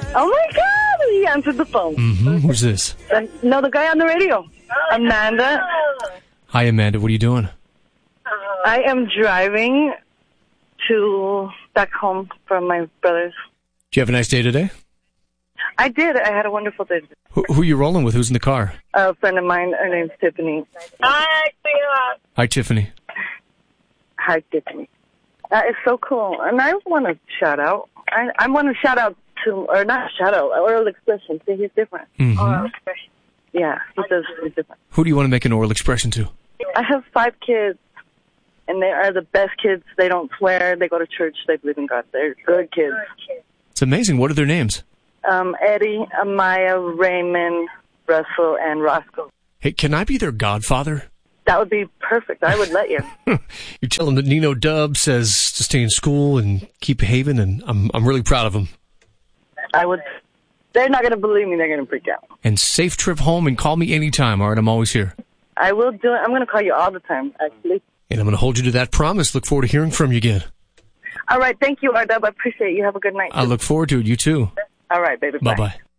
Oh, my God. He answered the phone. Mm-hmm. Who's this? No, the guy on the radio. Amanda. Hi, Amanda. What are you doing? I am driving back home from my brother's. Did you have a nice day today? I did. I had a wonderful day. Who are you rolling with? Who's in the car? A friend of mine. Her name's Tiffany. Hi, Tiffany. Hi, Tiffany. That is so cool. And I want to shout out. I want to shout out to, or not shout out, oral expression. See, he's different. Mm-hmm. Oral expression. Yeah, he's different. Who do you want to make an oral expression to? I have 5 kids, and they are the best kids. They don't swear. They go to church. They believe in God. They're good kids. It's amazing. What are their names? Eddie, Amaya, Raymond, Russell, and Roscoe. Hey, can I be their godfather? That would be perfect. I would let you. You tell them that Nino Dub says to stay in school and keep behaving, and I'm really proud of them. I would. They're not going to believe me. They're going to freak out. And safe trip home, and call me anytime, all right? I'm always here. I will do it. I'm going to call you all the time, actually. And I'm going to hold you to that promise. Look forward to hearing from you again. All right. Thank you, R-Dub. I appreciate it. You have a good night. I look forward to it. You too. All right, baby. Bye. Bye-bye.